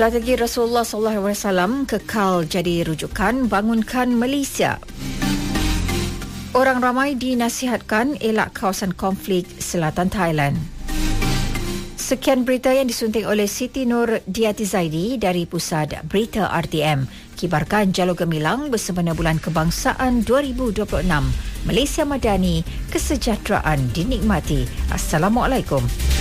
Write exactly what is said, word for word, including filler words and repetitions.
Strategi Rasulullah sallallahu alaihi wasallam kekal jadi rujukan bangunkan Malaysia. Orang ramai dinasihatkan elak kawasan konflik selatan Thailand. Sekian berita yang disunting oleh Siti Nur Diati Zaidi dari Pusat Berita R T M. Kibarkan Jalur Gemilang bersempena Bulan Kebangsaan dua ribu dua puluh enam. Malaysia Madani, kesejahteraan dinikmati. Assalamualaikum.